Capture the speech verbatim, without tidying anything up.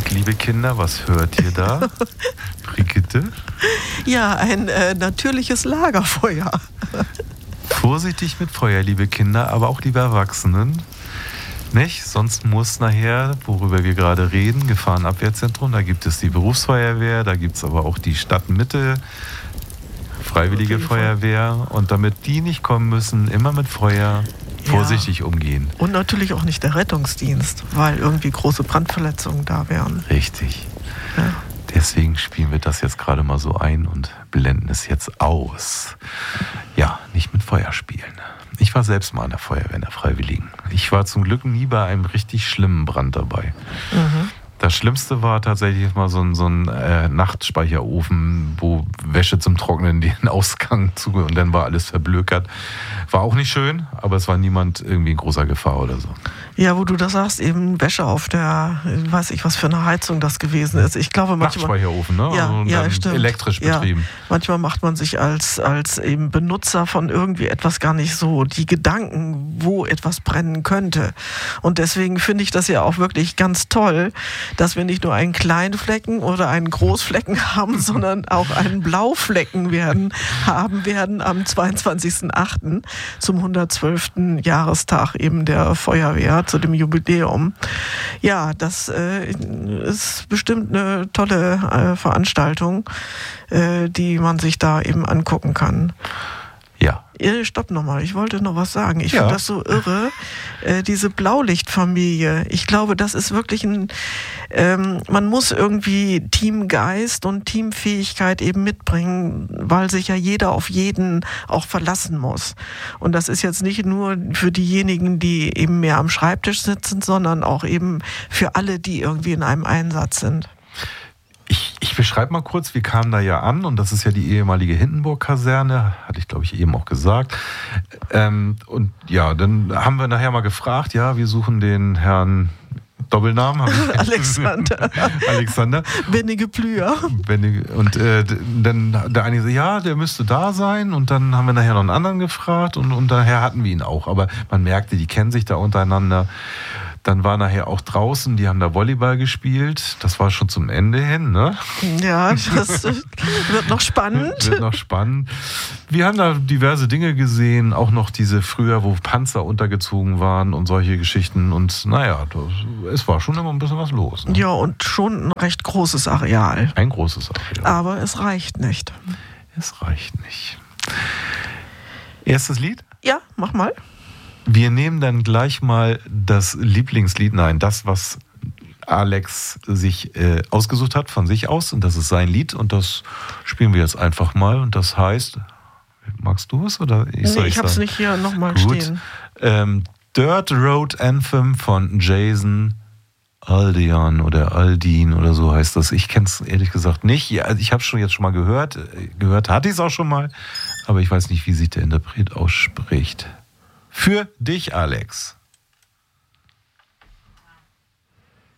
liebe Kinder, was hört ihr da? Brigitte? Ja, ein äh, natürliches Lagerfeuer. Vorsichtig mit Feuer, liebe Kinder, aber auch liebe Erwachsenen. Nicht? Sonst muss nachher, worüber wir gerade reden, Gefahrenabwehrzentrum, da gibt es die Berufsfeuerwehr, da gibt es aber auch die Stadtmitte, Freiwillige okay, Feuerwehr. Und damit die nicht kommen müssen, immer mit Feuer vorsichtig ja. umgehen. Und natürlich auch nicht der Rettungsdienst, weil irgendwie große Brandverletzungen da wären. Richtig. Ja. Deswegen spielen wir das jetzt gerade mal so ein und blenden es jetzt aus. Ja, nicht mit Feuer spielen. Ich war selbst mal in der Feuerwehr, in der Freiwilligen. Ich war zum Glück nie bei einem richtig schlimmen Brand dabei. Mhm. Das Schlimmste war tatsächlich mal so ein, so ein äh, Nachtspeicherofen, wo Wäsche zum Trocknen den Ausgang zu und dann war alles verblökert. War auch nicht schön, aber es war niemand irgendwie in großer Gefahr oder so. Ja, wo du das sagst, eben Wäsche auf der, weiß ich, was für eine Heizung das gewesen ist. Ich glaube manchmal. Nachtspeicherofen, ne? Ja, also ja, stimmt. Elektrisch betrieben. Ja. Manchmal macht man sich als, als eben Benutzer von irgendwie etwas gar nicht so die Gedanken, wo etwas brennen könnte. Und deswegen finde ich das ja auch wirklich ganz toll, dass wir nicht nur einen kleinen Flecken oder einen Großflecken haben, sondern auch einen Blauflecken werden, haben werden am zweiundzwanzigsten achten zum hundertzwölften Jahrestag eben der Feuerwehr, zu dem Jubiläum. Ja, das äh, ist bestimmt eine tolle äh, Veranstaltung, äh, die man sich da eben angucken kann. Ja. Stopp nochmal, ich wollte noch was sagen. Ich ja. finde das so irre, äh, diese Blaulichtfamilie. Ich glaube, das ist wirklich ein, ähm, man muss irgendwie Teamgeist und Teamfähigkeit eben mitbringen, weil sich ja jeder auf jeden auch verlassen muss. Und das ist jetzt nicht nur für diejenigen, die eben mehr am Schreibtisch sitzen, sondern auch eben für alle, die irgendwie in einem Einsatz sind. Ich, ich beschreibe mal kurz, wir kamen da ja an und das ist ja die ehemalige Hindenburg-Kaserne, hatte ich glaube ich eben auch gesagt. Ähm, und ja, dann haben wir nachher mal gefragt, ja, wir suchen den Herrn Doppelnamen. Alexander. Alexander. Benige Plüher. Und äh, dann der eine so, ja, der müsste da sein und dann haben wir nachher noch einen anderen gefragt und, und daher hatten wir ihn auch. Aber man merkte, die kennen sich da untereinander. Dann war nachher auch draußen, die haben da Volleyball gespielt. Das war schon zum Ende hin, ne? Ja, das wird noch spannend. Wird noch spannend. Wir haben da diverse Dinge gesehen, auch noch diese früher, wo Panzer untergezogen waren und solche Geschichten. Und naja, das, es war schon immer ein bisschen was los. Ne? Ja, und schon ein recht großes Areal. Ein großes Areal. Aber es reicht nicht. Es reicht nicht. Erstes Lied? Ja, mach mal. Wir nehmen dann gleich mal das Lieblingslied, nein, das, was Alex sich äh, ausgesucht hat von sich aus. Und das ist sein Lied und das spielen wir jetzt einfach mal. Und das heißt, magst du es? Oder ich, nee, ich habe es nicht hier nochmal stehen. Ähm, Dirt Road Anthem von Jason Aldean oder Aldin oder so heißt das. Ich kenne es ehrlich gesagt nicht. Ja, ich habe es schon jetzt schon mal gehört. Gehört hatte ich es auch schon mal. Aber ich weiß nicht, wie sich der Interpret ausspricht. Für dich, Alex.